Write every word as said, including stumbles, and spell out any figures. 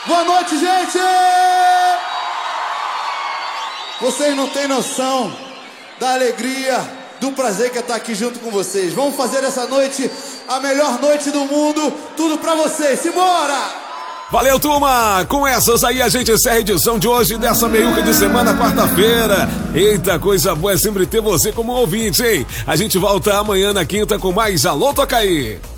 Boa noite, gente! Vocês não têm noção da alegria, do prazer que é estar aqui junto com vocês. Vamos fazer essa noite a melhor noite do mundo. Tudo pra vocês. Simbora! Valeu, turma! Com essas aí a gente encerra a edição de hoje dessa meiuca de semana, quarta-feira. Eita, coisa boa é sempre ter você como ouvinte, hein? A gente volta amanhã na quinta com mais Alô Toca Aí.